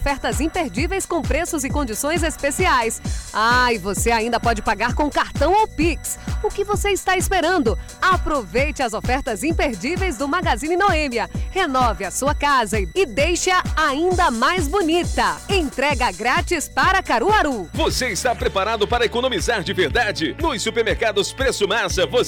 ofertas imperdíveis com preços e condições especiais. Ah, e você ainda pode pagar com cartão ou Pix. O que você está esperando? Aproveite as ofertas imperdíveis do Magazine Noêmia. Renove a sua casa e deixe-a ainda mais bonita. Entrega grátis para Caruaru. Você está preparado para economizar de verdade? Nos supermercados Preço Massa, você